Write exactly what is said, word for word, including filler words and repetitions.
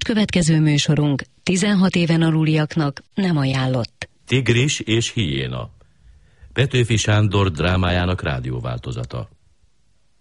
Most következő műsorunk tizenhat éven aluliaknak nem ajánlott. Tigris és hiéna. Petőfi Sándor drámájának rádióváltozata.